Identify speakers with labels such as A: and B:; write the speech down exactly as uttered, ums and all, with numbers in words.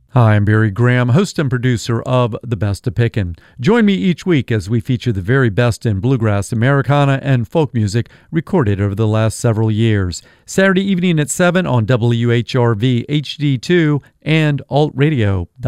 A: Hi, I'm Barry Graham, host and producer of The Best of Pickin'. Join me each week as we feature the very best in bluegrass, Americana, and folk music recorded over the last several years. Saturday evening at seven on W H R V H D two and alt radio dot com.